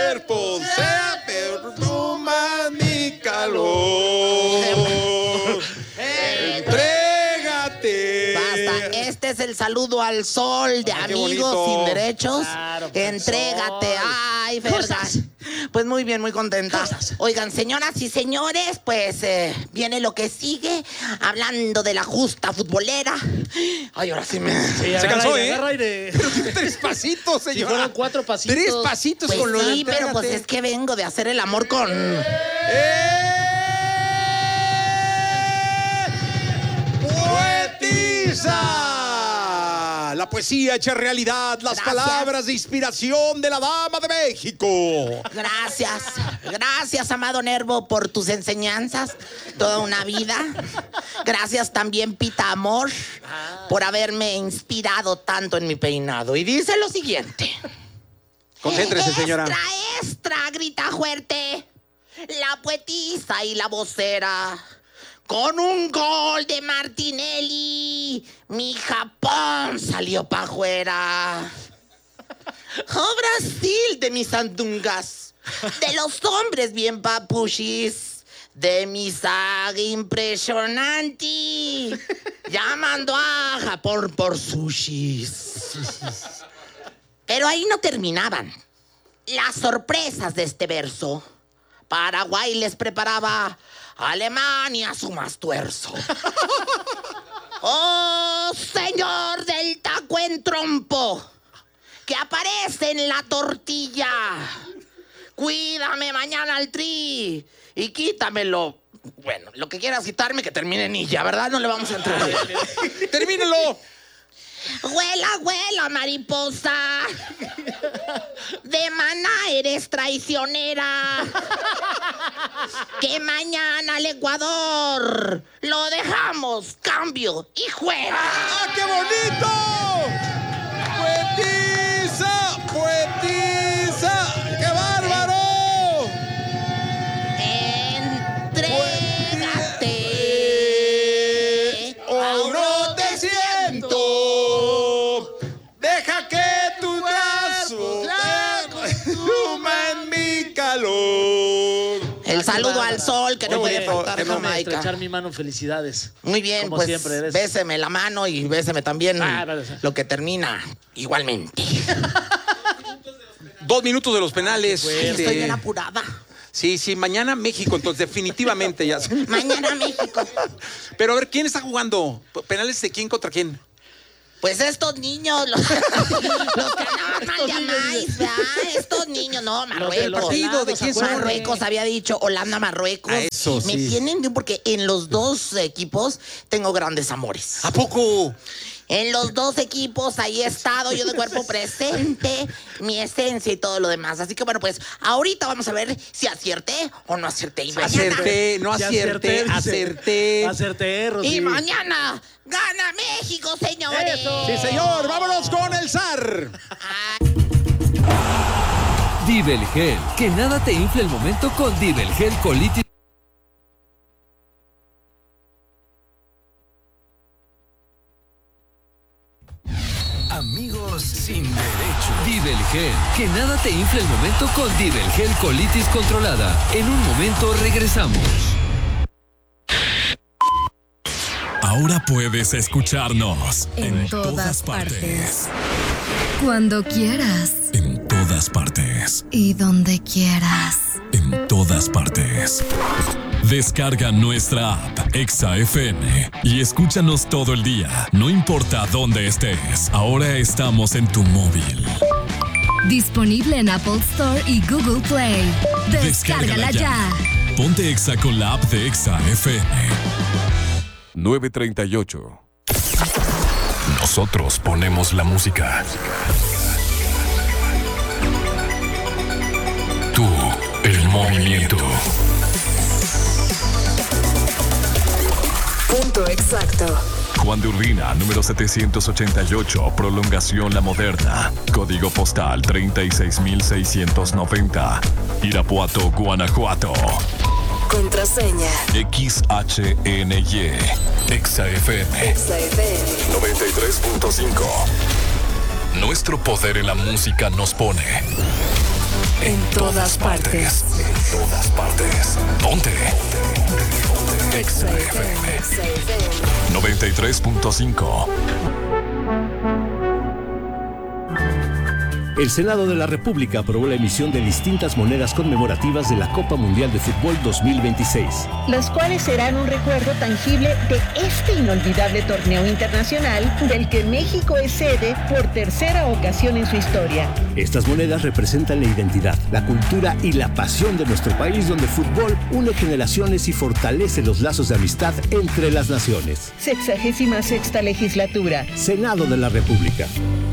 cuerpo se perfuma mi calor. Entrégate. Basta, este es el saludo al sol de amigos sin derechos. Claro, pues, entrégate. Ay, vergas. Pues muy bien, muy contenta. Oigan, señoras y señores, pues viene lo que sigue. Hablando de la justa futbolera. Ay, ahora sí me... Sí, Se cansó, ¿eh? Agarra aire. Pero 3 pasitos, señor. Si fueron 4 pasitos. 3 pasitos Pues con lo de sí, pero pues es que vengo de hacer el amor con... ¡Poetisa! La poesía hecha realidad, las palabras de inspiración de la Dama de México. Gracias, amado Nervo, por tus enseñanzas, toda una vida. Gracias también, Pita Amor, por haberme inspirado tanto en mi peinado. Y dice lo siguiente. Concéntrese, señora. Extra, grita fuerte. La poetisa y la vocera. Con un gol de Martinelli, mi Japón salió pa' afuera. Oh, Brasil de mis sandungas, de los hombres bien papuchis, de mi saga impresionante, llamando a Japón por sushis. Pero ahí no terminaban las sorpresas de este verso. Paraguay les preparaba a Alemania su más tuerzo. ¡Oh, señor del taco en trompo! Que aparece en la tortilla. Cuídame mañana al tri y quítamelo. Bueno, lo que quieras quitarme, que termine en illa, ¿verdad? No le vamos a entrar. ¡Termínelo! Huela, huela, mariposa. De maná eres traicionera. Que mañana al Ecuador lo dejamos, cambio y juega. ¡Ah, qué bonito! ¡Poetisa! ¡Poetisa! ¡Qué bárbaro! Entrégate. ¡Aún no te siento! ¡Deja que tu brazo suma en mi calor! El saludo al sol que no puede faltar en Déjame Jamaica. estrechar mi mano, felicidades. Muy bien, Como pues siempre eres. béseme la mano y béseme también lo que termina igualmente. 2 minutos de los penales. Estoy bien apurada. Sí, mañana México, entonces definitivamente ya. Mañana México. Pero a ver, ¿quién está jugando? ¿Penales de quién contra quién? Pues estos niños, los que andaban mal llamáis, ¿verdad? Estos niños, no, Marruecos. partido, ¿de quién son? Marruecos, había dicho, Holanda, Marruecos. Ah, eso, Me sí. tienen, porque en los dos equipos tengo grandes amores. ¿A poco? En los dos equipos, ahí he estado yo de cuerpo presente, mi esencia y todo lo demás. Así que bueno, pues ahorita vamos a ver si acierté o no acierté. Y mañana, Acerté, no Sí, acerté, acerté. Acerté, Rosy. y mañana gana México, señores. Eso. Sí, señor, vámonos con el zar. Divel Gel, que nada te infle el momento con Divel Gel Colitis. Amigos sin derecho. Divel Gel, que nada te infle el momento con Divel Gel Colitis controlada. En un momento regresamos. Ahora puedes escucharnos En todas partes. Cuando quieras. En todas partes. Y donde quieras. En todas partes. Descarga nuestra app Exa FM y escúchanos todo el día, no importa dónde estés. Ahora estamos en tu móvil. Disponible en Apple Store y Google Play. Descárgala ya. Ponte Exa con la app de Exa FM. 9:38. Nosotros ponemos la música. Tú, el movimiento. Punto exacto. Juan de Urbina, número 788, Prolongación La Moderna. Código postal 36690. Irapuato, Guanajuato. Contraseña. XHNY. Exa FM. Exa FM. 93.5. Nuestro poder en la música nos pone En todas partes. En todas partes. Ponte. Exa FM 93.5. El Senado de la República aprobó la emisión de distintas monedas conmemorativas de la Copa Mundial de Fútbol 2026. Las cuales serán un recuerdo tangible de este inolvidable torneo internacional del que México es sede por tercera ocasión en su historia. Estas monedas representan la identidad, la cultura y la pasión de nuestro país, donde el fútbol une generaciones y fortalece los lazos de amistad entre las naciones. 66ª legislatura. Senado de la República.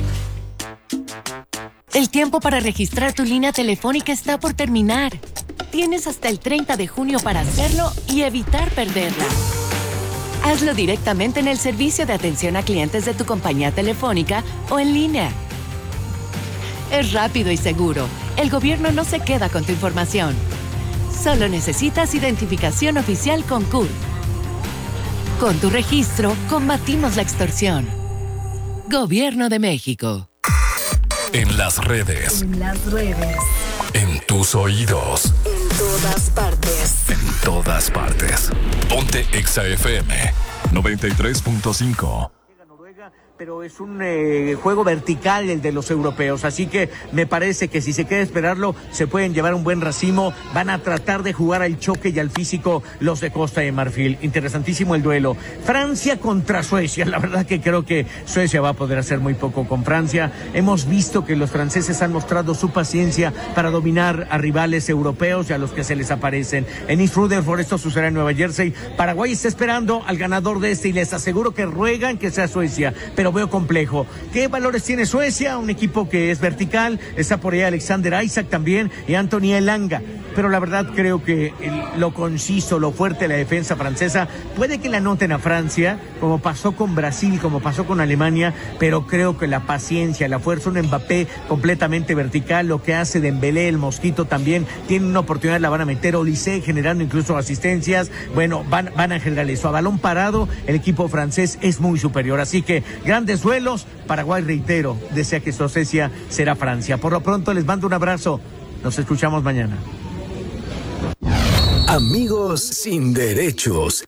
El tiempo para registrar tu línea telefónica está por terminar. Tienes hasta el 30 de junio para hacerlo y evitar perderla. Hazlo directamente en el servicio de atención a clientes de tu compañía telefónica o en línea. Es rápido y seguro. El gobierno no se queda con tu información. Solo necesitas identificación oficial con CURP. Con tu registro, combatimos la extorsión. Gobierno de México. En las redes. En las redes. En tus oídos. En todas partes. En todas partes. Ponte Exa FM 93.5. Pero es un juego vertical el de los europeos, así que me parece que si se queda esperarlo, se pueden llevar un buen racimo. Van a tratar de jugar al choque y al físico los de Costa de Marfil. Interesantísimo el duelo. Francia contra Suecia. La verdad que creo que Suecia va a poder hacer muy poco con Francia. Hemos visto que los franceses han mostrado su paciencia para dominar a rivales europeos y a los que se les aparecen. En East Rutherford esto sucederá en Nueva Jersey. Paraguay está esperando al ganador de este y les aseguro que ruegan que sea Suecia, pero veo complejo. ¿Qué valores tiene Suecia? Un equipo que es vertical, está por ahí Alexander Isaac también y Anthony Elanga, pero la verdad creo que lo conciso, lo fuerte de la defensa francesa, puede que la anoten a Francia, como pasó con Brasil, como pasó con Alemania, pero creo que la paciencia, la fuerza, un Mbappé completamente vertical, lo que hace Dembélé, el Mosquito también, tienen una oportunidad, la van a meter, Olise generando incluso asistencias, bueno, van a generar eso. A balón parado, el equipo francés es muy superior, así que grandes duelos. Paraguay, reitero, desea que Suecia será Francia. Por lo pronto les mando un abrazo, nos escuchamos mañana. Amigos sin derechos.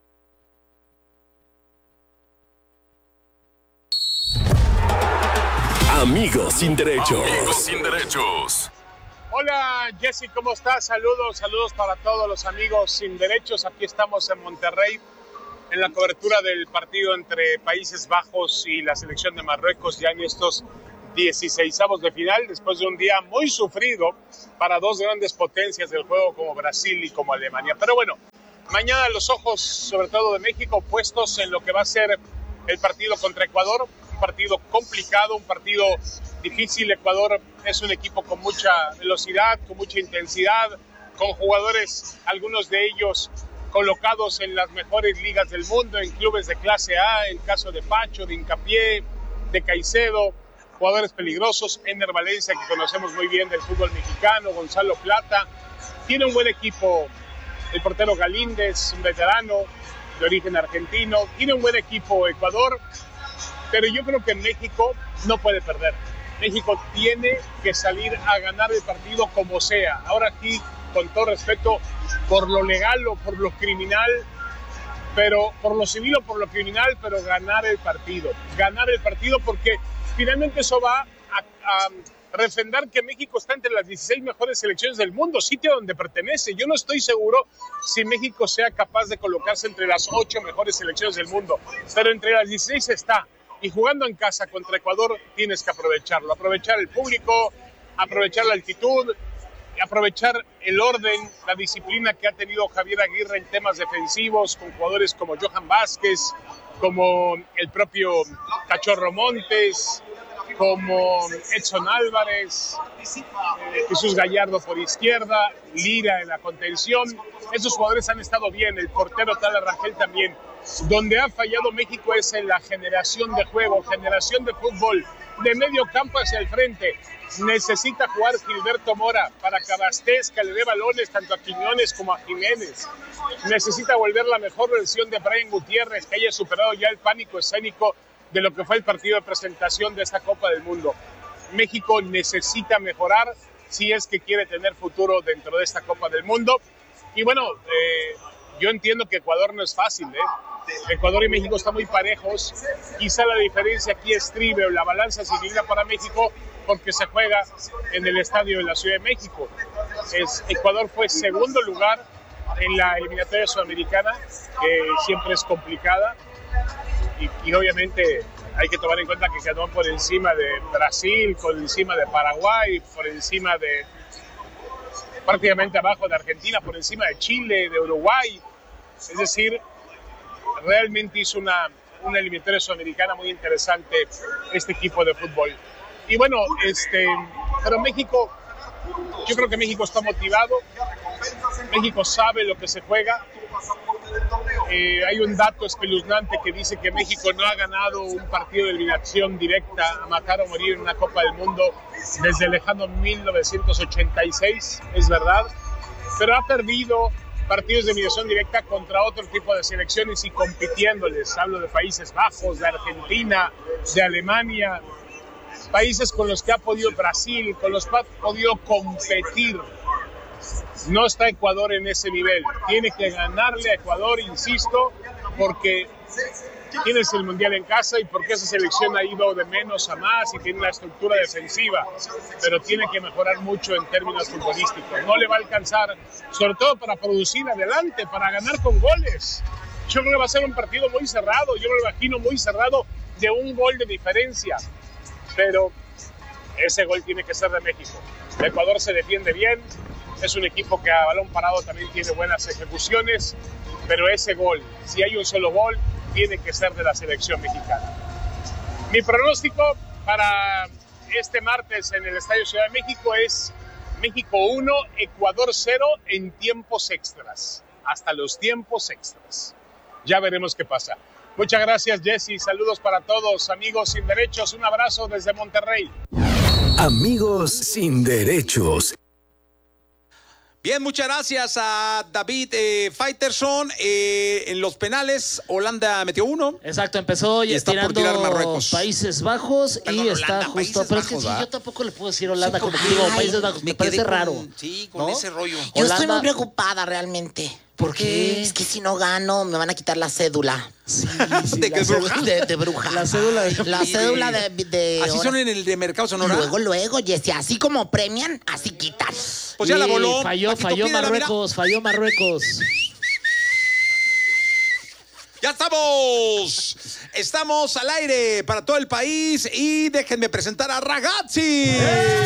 Amigos sin derechos. Amigos sin derechos. Hola Jesse, ¿cómo estás? Saludos para todos los amigos sin derechos. Aquí estamos en Monterrey en la cobertura del partido entre Países Bajos y la selección de Marruecos ya en estos 16avos de final, después de un día muy sufrido para dos grandes potencias del juego como Brasil y como Alemania. Pero bueno, mañana los ojos, sobre todo de México, puestos en lo que va a ser el partido contra Ecuador, un partido complicado, un partido difícil. Ecuador es un equipo con mucha velocidad, con mucha intensidad, con jugadores, algunos de ellos colocados en las mejores ligas del mundo, en clubes de clase A, en caso de Pacho, de Hincapié, de Caicedo, jugadores peligrosos, Ener Valencia, que conocemos muy bien del fútbol mexicano, Gonzalo Plata. Tiene un buen equipo el portero Galíndez, un veterano de origen argentino. Tiene un buen equipo Ecuador, pero yo creo que México no puede perder. México tiene que salir a ganar el partido como sea. Ahora aquí, con todo respeto, por lo legal o por lo criminal, pero por lo civil o por lo criminal, pero ganar el partido. Ganar el partido porque finalmente eso va a refrendar que México está entre las 16 mejores selecciones del mundo, sitio donde pertenece. Yo no estoy seguro si México sea capaz de colocarse entre las 8 mejores selecciones del mundo, pero entre las 16 está. Y jugando en casa contra Ecuador tienes que aprovecharlo, aprovechar el público, aprovechar la altitud, aprovechar el orden, la disciplina que ha tenido Javier Aguirre en temas defensivos, con jugadores como Johan Vázquez, como el propio Cachorro Montes, como Edson Álvarez, Jesús Gallardo por izquierda, Lira en la contención. Esos jugadores han estado bien, el portero Tala Rangel también. Donde ha fallado México es en la generación de juego, generación de fútbol, de medio campo hacia el frente. Necesita jugar Gilberto Mora para que abastezca, le dé balones tanto a Quiñones como a Jiménez. Necesita volver la mejor versión de Brian Gutiérrez, que haya superado ya el pánico escénico de lo que fue el partido de presentación de esta Copa del Mundo. México necesita mejorar si es que quiere tener futuro dentro de esta Copa del Mundo. Y bueno, yo entiendo que Ecuador no es fácil, Ecuador y México están muy parejos. Quizá la diferencia aquí estribe o la balanza se inclina para México porque se juega en el estadio de la Ciudad de México. Ecuador fue segundo lugar en la eliminatoria sudamericana, que siempre es complicada. Y obviamente hay que tomar en cuenta que quedó por encima de Brasil, por encima de Paraguay, por encima de prácticamente abajo de Argentina, por encima de Chile, de Uruguay. Es decir, realmente hizo una eliminatoria sudamericana muy interesante este equipo de fútbol. Y bueno, pero México, yo creo que México está motivado, México sabe lo que se juega. Hay un dato espeluznante que dice que México no ha ganado un partido de eliminación directa a matar o morir en una Copa del Mundo desde el lejano 1986, es verdad, pero ha perdido partidos de eliminación directa contra otro tipo de selecciones y compitiéndoles. Hablo de Países Bajos, de Argentina, de Alemania, países con los que ha podido Brasil, con los que ha podido competir. No está Ecuador en ese nivel. Tiene que ganarle a Ecuador, insisto, porque tienes el Mundial en casa y porque esa selección ha ido de menos a más y tiene una estructura defensiva, pero tiene que mejorar mucho en términos futbolísticos. No le va a alcanzar, sobre todo para producir adelante, para ganar con goles. Yo creo que va a ser un partido muy cerrado, yo me lo imagino muy cerrado, de un gol de diferencia, pero ese gol tiene que ser de México. Ecuador se defiende bien, es un equipo que a balón parado también tiene buenas ejecuciones, pero ese gol, si hay un solo gol, tiene que ser de la selección mexicana. Mi pronóstico para este martes en el Estadio Ciudad de México es México 1, Ecuador 0 en tiempos extras, hasta los tiempos extras. Ya veremos qué pasa. Muchas gracias, Jesse. Saludos para todos, amigos sin derechos. Un abrazo desde Monterrey. Amigos sin derechos. Bien, muchas gracias a David Faitelson. En los penales, Holanda metió 1. Exacto, empezó y está por tirar Marruecos. Países Bajos. Perdón, y está Holanda, justo. Pero es que sí, yo tampoco le puedo decir Holanda como digo, Países Bajos. Me parece raro. Sí, con ese rollo. Yo Holanda, estoy muy preocupada realmente. ¿Por qué? Es que si no gano, me van a quitar la cédula. Sí, ¿De qué bruja? De bruja. La cédula de así son en el de Mercado Sonora. Luego, Jessy, así como premian, así quitan. Pues ya la voló. Falló Marruecos. ¡Ya estamos! Estamos al aire para todo el país y déjenme presentar a Ragazzi.